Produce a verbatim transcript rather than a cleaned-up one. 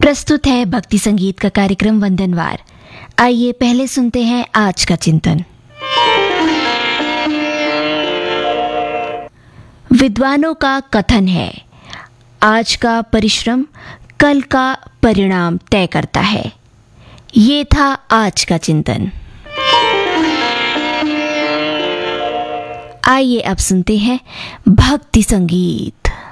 प्रस्तुत है भक्ति संगीत का कार्यक्रम वंदनवार। आइए पहले सुनते हैं आज का चिंतन। विद्वानों का कथन है, आज का परिश्रम कल का परिणाम तय करता है। ये था आज का चिंतन। आइए अब सुनते हैं भक्ति संगीत।